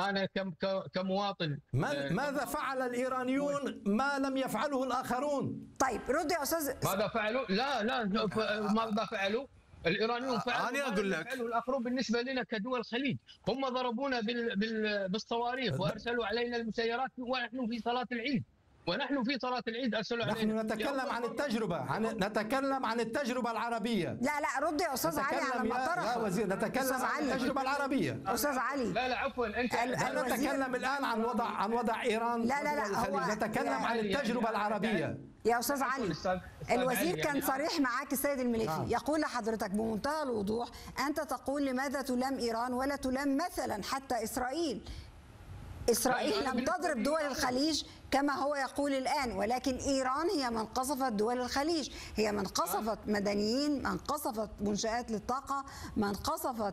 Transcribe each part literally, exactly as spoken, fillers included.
انا كمواطن ماذا فعل الايرانيون ما لم يفعله الاخرون؟ طيب رد يا استاذ. ماذا فعلوا؟ لا لا ماذا فعلوا؟ الايرانيون فعلوا انا اقول لك الاخرون بالنسبه لنا كدول الخليج، هم ضربونا بال... بال... بالصواريخ وارسلوا علينا المسيرات ونحن في صلاه العيد، ونحن في صلاه العيد ارسلوا علينا. نحن نتكلم عن التجربه، عن نتكلم عن التجربه العربيه. لا لا رد يا استاذ علي على ما طرح. يا وزير نتكلم عن التجربه العربيه. استاذ علي لا لا عفوا انت لا نتكلم الان عن وضع عن وضع ايران. لا لا لا هو نتكلم عن التجربه العربيه. يا استاذ علي الوزير كان صريح معاك السيد المليفي، آه. يقول لحضرتك بمنتهى الوضوح انت تقول لماذا تلام ايران ولا تلام مثلا حتى اسرائيل؟ إسرائيل لم تضرب دول الخليج كما هو يقول الآن، ولكن إيران هي من قصفت دول الخليج، هي من قصفت مدنيين، من قصفت منشآت للطاقة، من قصفت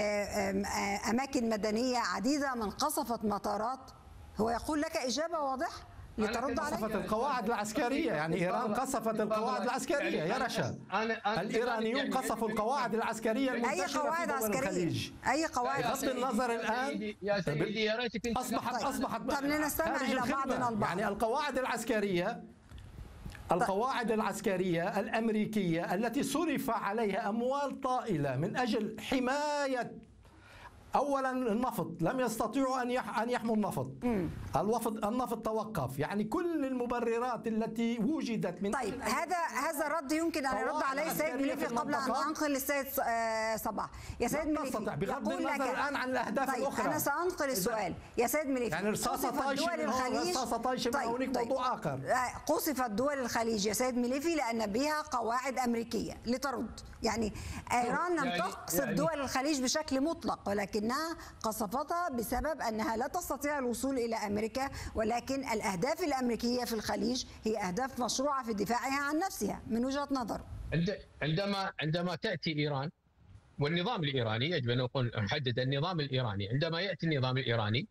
أماكن مدنية عديدة، من قصفت مطارات. هو يقول لك إجابة واضحة لترد عليه. قصفت القواعد العسكرية، يعني إيران قصفت القواعد العسكرية يا رشا. الإيرانيون قصفوا القواعد العسكرية المنتشرة في دول الخليج. أي قواعد بغض النظر الآن يا سيدي يا ريتك أصبحت أصبحت طب لنستمع إلى بعضنا البعض. يعني القواعد العسكرية القواعد العسكرية الأمريكية التي صرف عليها أموال طائلة من أجل حماية اولا النفط، لم يستطيعوا ان ان يحموا النفط. الوفد النفط توقف، يعني كل المبررات التي وجدت من طيب هذا هذا رد يمكن ان يرد عليه السيد مليفي قبل ان انقل للسيد صباح. يا سيد مليفي بغض النظر الان عن الاهداف طيب الاخرى. انا سانقل السؤال يا سيد مليفي. يعني رصاصه طايشه من هون ورصاصه طايشه من هونيك، موضوع اخر. قصفت دول الخليج يا سيد مليفي لان بها قواعد امريكيه لترد، يعني ايران لم تقصف دول الخليج بشكل مطلق، ولكن انها قصفتها بسبب انها لا تستطيع الوصول الى امريكا، ولكن الاهداف الامريكيه في الخليج هي اهداف مشروعه في دفاعها عن نفسها من وجهه نظر. عندما عندما تاتي ايران والنظام الايراني، يجب ان نقول نحدد النظام الايراني، عندما ياتي النظام الايراني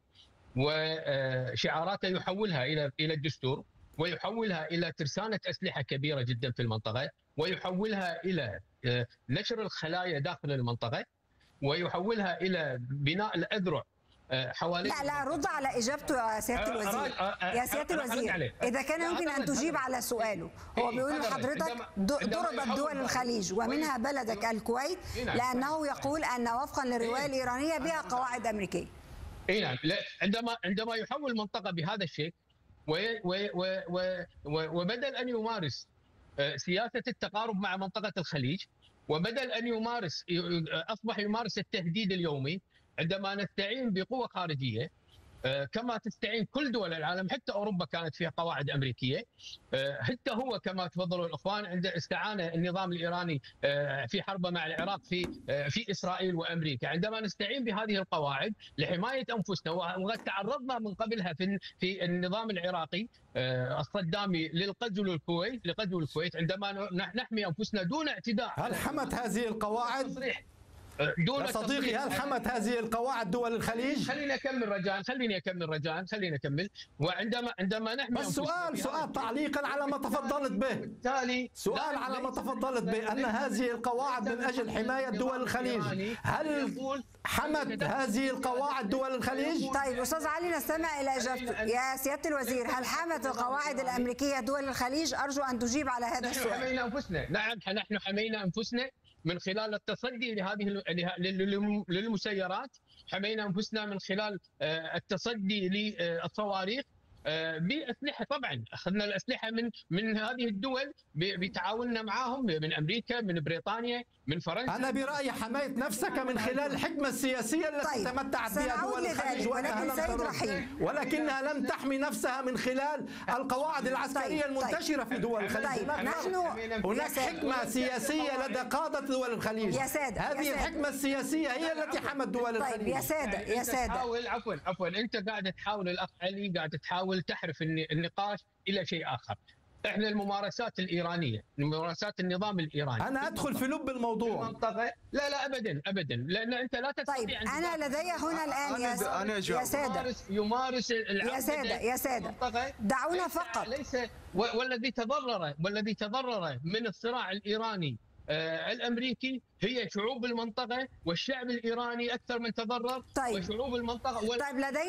وشعاراته يحولها الى الى الدستور، ويحولها الى ترسانه اسلحه كبيره جدا في المنطقه، ويحولها الى نشر الخلايا داخل المنطقه، ويحولها الى بناء الاذرع حوالين. لا لا رد على اجابته يا سياده الوزير. يا سياده الوزير اذا كان يمكن ان تجيب على سؤاله. هو بيقول لحضرتك ضربت دول الخليج ومنها بلدك الكويت لانه يقول ان وفقا للروايه الايرانيه بها قواعد امريكيه. اي نعم، عندما عندما يحول المنطقه بهذا الشكل وبدل ان يمارس سياسه التقارب مع منطقه الخليج، وبدل ان يمارس اصبح يمارس التهديد اليومي، عندما نستعين بقوه خارجيه كما تستعين كل دول العالم، حتى اوروبا كانت فيها قواعد امريكيه، حتى هو كما تفضلوا الاخوان عند استعان النظام الايراني في حربه مع العراق في في اسرائيل وامريكا، عندما نستعين بهذه القواعد لحمايه انفسنا، وقد تعرضنا من قبلها في في النظام العراقي الصدامي للغزو للكويت لغزو الكويت، عندما نحمي انفسنا دون اعتداء. هل حمت هذه القواعد؟ دون يا صديقي هل حمت هذه القواعد دول الخليج؟ خليني اكمل رجاء، خليني اكمل رجاء، خليني اكمل. وعندما عندما نحمي بس سؤال سؤال تعليقا على ما تفضلت به. بالتالي سؤال على ما تفضلت به ان هذه القواعد من اجل حمايه دول الخليج، هل حمت هذه القواعد دول الخليج؟ طيب استاذ علي نستمع الى اجابته. يا سياده الوزير هل حمت القواعد الامريكيه دول الخليج؟ ارجو ان تجيب على هذا السؤال. نحن حمينا انفسنا، نعم نحن حمينا انفسنا من خلال التصدي لهذه للمسيرات، حمينا انفسنا من خلال التصدي للصواريخ باسلحه. طبعا اخذنا الاسلحه من من هذه الدول بتعاوننا معاهم، من امريكا، من بريطانيا، من فرنسا. انا برايي حميت نفسك من خلال الحكمه السياسيه التي طيب تمتعت بها دول الخليج، ولكن سيد رحيم ولكنها لم تحمي نفسها من خلال القواعد العسكريه طيب المنتشره طيب في دول الخليج. طيب نحن هناك حكمه سياسيه لدى قاده دول الخليج. يا سادة هذه يا الحكمه السياسيه هي التي حمت دول الخليج. طيب يا ساده يا ساده تحاول عفوا عفوا انت قاعد تحاول، الاخ علي قاعد تحاول تحرف النقاش الى شيء اخر. احنا الممارسات الايرانيه، ممارسات النظام الايراني، انا ادخل في لب الموضوع. المنطقه لا لا ابدا ابدا، لان انت لا تستطيع. طيب انا لدي هنا الان يا أنا يا ساده يمارس يا ساده يا ساده دعونا فقط. ليس والذي تضرر والذي تضرر من الصراع الايراني آه الامريكي هي شعوب المنطقه، والشعب الايراني اكثر من تضرر. طيب وشعوب المنطقه طيب لدي